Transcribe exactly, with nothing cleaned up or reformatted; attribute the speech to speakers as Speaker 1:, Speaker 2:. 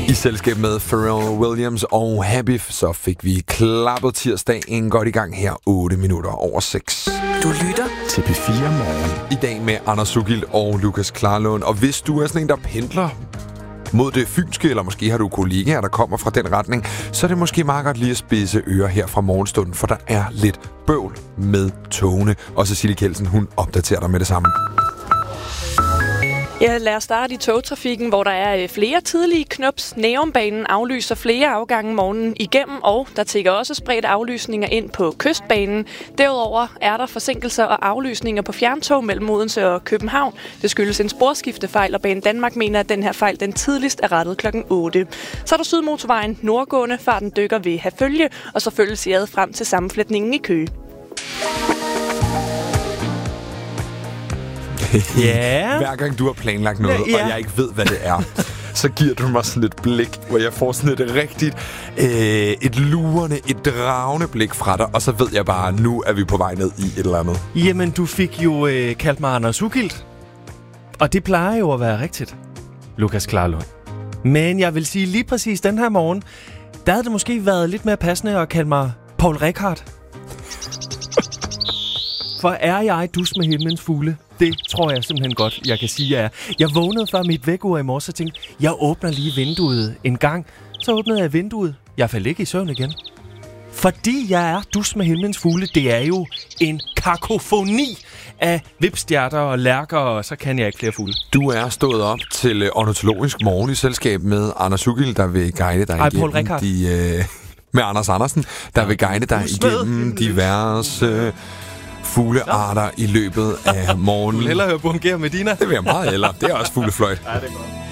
Speaker 1: I selskab med Pharrell Williams og Happy, så fik vi klappet tirsdagen godt i gang her, otte minutter over seks.
Speaker 2: Du lytter
Speaker 1: til P fire Morgen. I dag med Anders Ugilt og Lukas Klarlund. Og hvis du er sådan en, der pendler mod det fynske, eller måske har du kollegaer, der kommer fra den retning, så er det måske meget godt lige at spidse ører her fra morgenstunden, for der er lidt bøvl med togene. Og Cecilie Kjeldsen, hun opdaterer dig med det samme.
Speaker 3: Ja, lad os starte i togtrafikken, hvor der er flere tidlige knups. Nærumbanen aflyser flere afgange morgenen igennem, og der tikker også spredt aflysninger ind på Kystbanen. Derudover er der forsinkelser og aflysninger på fjerntog mellem Odense og København. Det skyldes en sporskiftefejl, og Banedanmark mener, at den her fejl den tidligst er rettet klokken otte. Så er der Sydmotorvejen nordgående, farten dykker ved Herfølge, og så følges i ad frem til sammenflætningen i Køge.
Speaker 1: Yeah. Hver gang du har planlagt noget, yeah, yeah. og jeg ikke ved, hvad det er, så giver du mig sådan et blik, hvor jeg får sådan et rigtigt, øh, et lurende, et dragende blik fra dig, og så ved jeg bare, nu er vi på vej ned i et eller andet.
Speaker 4: Jamen, du fik jo øh, kaldt mig Anders Ugilt, og det plejer jo at være rigtigt, Lukas Klarlund. Men jeg vil sige, lige præcis den her morgen, der havde det måske været lidt mere passende at kalde mig Paul Rickard. For er jeg dus med himlens fugle? Det tror jeg simpelthen godt, jeg kan sige, jeg er. Jeg vågnede før mit vækkeur i morges og tænkte, jeg åbner lige vinduet en gang. Så åbnede jeg vinduet. Jeg faldt ikke i søvn igen. Fordi jeg er dus med himlens fugle, det er jo en kakofoni af vipstjerter og lærker, og så kan jeg ikke flere fugle.
Speaker 1: Du er stået op til ornitologisk morgen i selskab med Anders Ugilt, der vil guide dig
Speaker 4: Ej,
Speaker 1: igennem de... Øh, med Anders Andersen, der vil guide dig igennem diverse... fuglearter i løbet af morgenen.
Speaker 4: Du vil hellere høre Bungær Medina?
Speaker 1: Det vil jeg meget hellere. Det er også fuglefløjt.
Speaker 4: Ja, det er godt.